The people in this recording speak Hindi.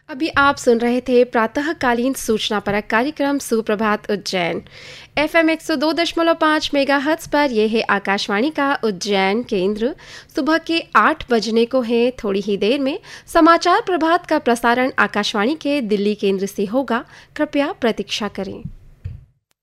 अभी आप सुन रहे थे प्रातःकालीन सूचना परक कार्यक्रम सुप्रभात उज्जैन। FM 102.5 मेगाहर्ट्ज पर यह है आकाशवाणी का उज्जैन केंद्र। सुबह के 8 बजने को है। थोड़ी ही देर में समाचार प्रभात का प्रसारण आकाशवाणी के दिल्ली केंद्र से होगा। कृपया प्रतीक्षा करें।